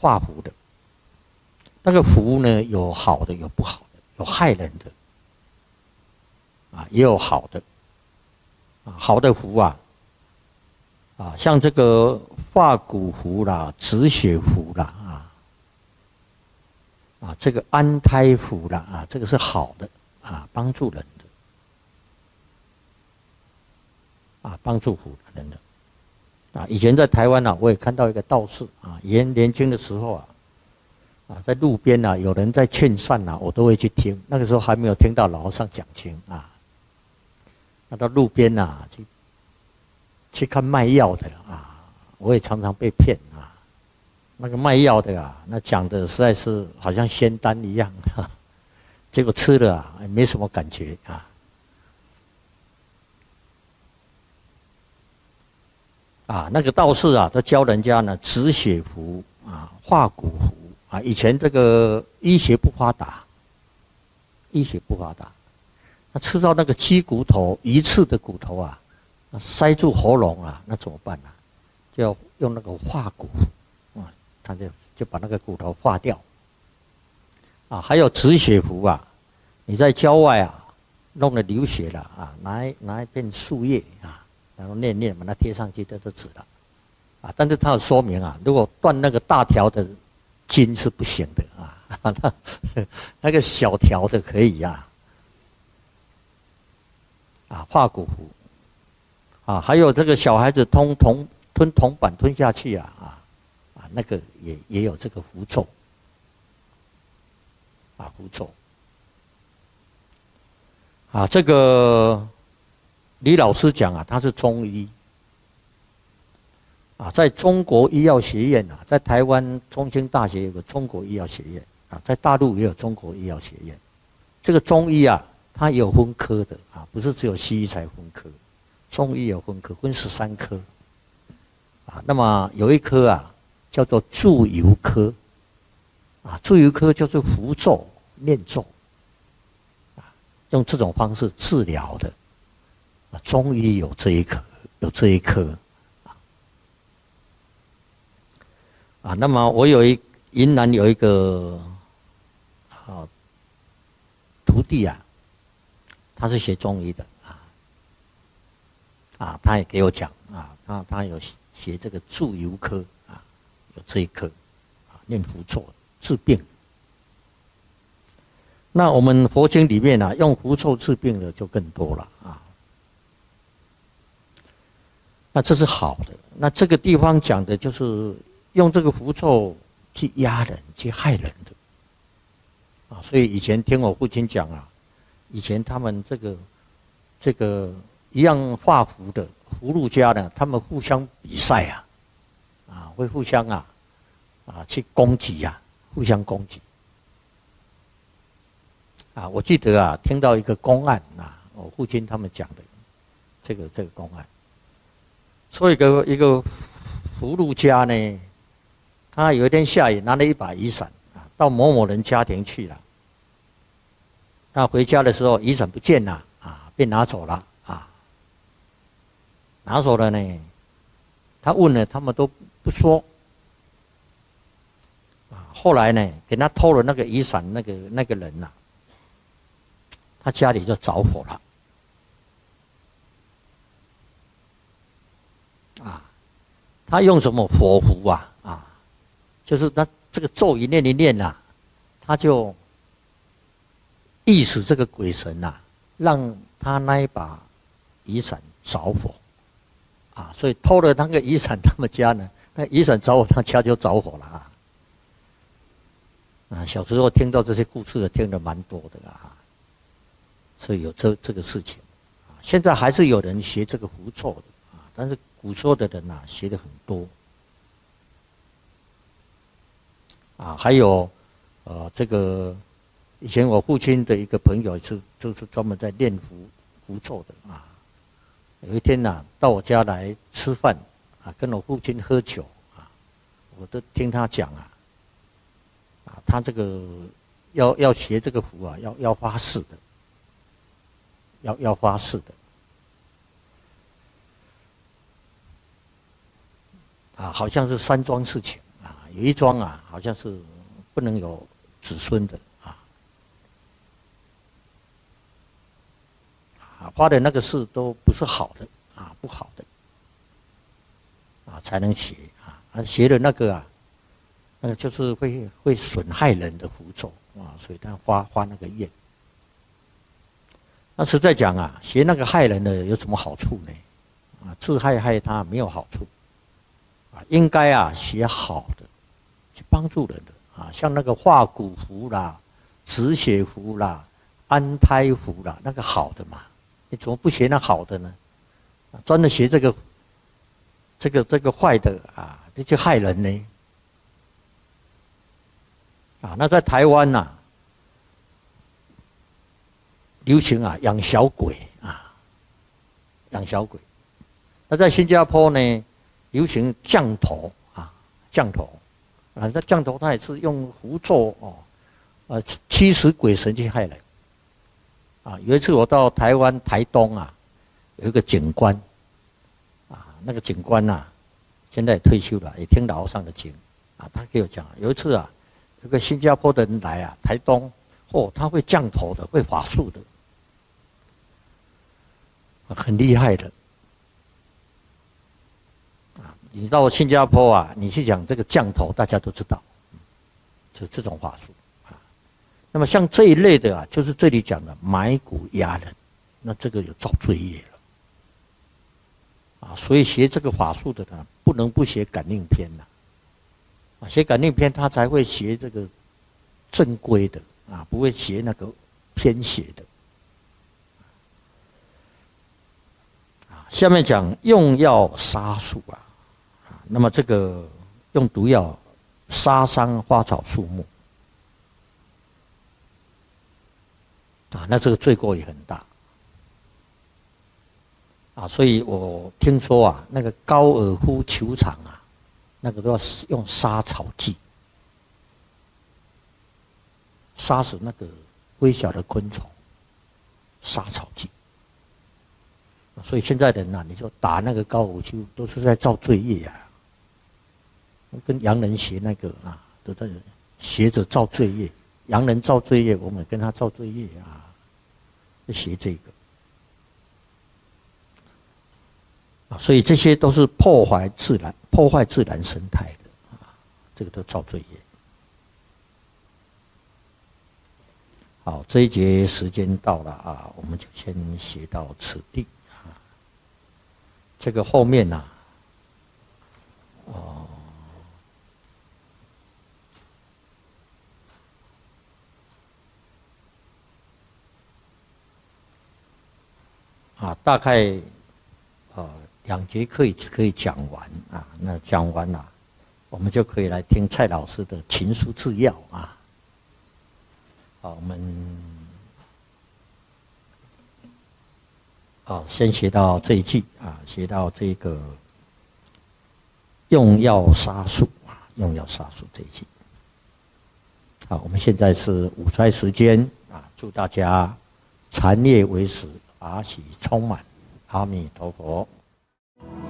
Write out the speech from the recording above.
画符的。那个符呢，有好的，有不好的，有害人的，也有好的，好的符像这个化骨符啦、止血符啦，这个安胎符啦，这个是好的，帮助人的，帮助人的。以前在台湾我也看到一个道士以前年轻的时候在路边有人在劝善我都会去听。那个时候还没有听到老和尚讲经那到路边去看卖药的我也常常被骗那个卖药的那讲的实在是好像仙丹一样结果吃了也没什么感觉那个道士都教人家呢止血符化骨符以前这个医学不发达，那吃到那个鸡骨头、鱼翅的骨头塞住喉咙那怎么办就要用那个化骨他就把那个骨头化掉还有止血符你在郊外弄了流血了拿一片树叶然后念把它贴上去，这就止了但是它有说明如果断那个大条的筋是不行的那个小条的可以化骨符还有这个小孩子吞铜板吞下去那个也有这个符咒符咒这个李老师讲他是中医在中国医药学院在台湾中兴大学有个中国医药学院在大陆也有中国医药学院。这个中医它也有分科的不是只有西医才分科，中医有分科，分13科那么有一科叫做祝由科祝由科就是符咒念咒用这种方式治疗的中医有这一科那么我云南有一个徒弟他是学中医的他也给我讲他有学这个祝由科有这一科念符咒治病。那我们佛经里面用符咒治病的就更多了那这是好的。那这个地方讲的就是用这个符咒去压人、去害人的所以以前听我父亲讲以前他们这个一样画符的符箓家呢，他们互相比赛会互相去攻击互相攻击我记得听到一个公案我父亲他们讲的这个公案，说一个符箓家呢，他有一天下雨拿了一把雨伞到某某人家庭去了。那回家的时候雨伞不见了被拿走了拿走了呢，他问了他们都不说后来呢给他偷了那个雨伞那个人他家里就着火了他用什么火符就是他这个咒语念一念他就意使这个鬼神让他那一把雨伞着火所以偷了那个雨伞，他们家呢，那雨伞着火，他家就着火了小时候听到这些故事听得蛮多的所以有这个事情现在还是有人学这个符咒的但是古时候的人学的很多还有这个以前我父亲的一个朋友就是专门在练符咒的有一天到我家来吃饭跟我父亲喝酒我都听他讲他这个要学这个符要发誓的，要发誓的好像是山庄事情有一桩啊，好像是不能有子孙的发的那个誓都不是好的不好的才能写写的那个那个就是会损害人的符咒所以他发那个愿。那实在讲写那个害人的有什么好处呢？自害他没有好处应该写好的，去帮助人的像那个化骨符啦、止血符啦、安胎符啦，那个好的嘛。你怎么不写那好的呢？专门写这个坏的这就害人呢那在台湾流行养小鬼养小鬼。那在新加坡呢，流行降头降头那降头它也是用符咒驱使鬼神去害人。有一次我到台湾台东有一个警官那个警官现在也退休了，也听老和尚的经他给我讲有一次有个新加坡的人来台东他会降头的，会法术的很厉害的你到新加坡你去讲这个降头，大家都知道就这种法术那么像这一类的就是这里讲的埋骨压人，那这个有造罪业了所以学这个法术的呢，不能不学感应篇学感应篇他才会学这个正规的不会学那个偏邪的下面讲用药杀树那么这个用毒药杀伤花草树木那这个罪过也很大所以我听说那个高尔夫球场那个都要用杀草剂杀死那个微小的昆虫，杀草剂所以现在人你就打那个高尔夫球都是在造罪业跟洋人学那个都在学着造罪业，洋人造罪业，我们跟他造罪业就学这个所以这些都是破坏自然生态的这个都造罪业。好，这一节时间到了我们就先写到此地这个后面大概2节课可以讲完那讲完我们就可以来听蔡老师的情书治要好，我们先学到这一句学到这个用药杀树用药杀树这一句。好，我们现在是午斋时间祝大家禅业为实，法喜充满，阿弥陀佛。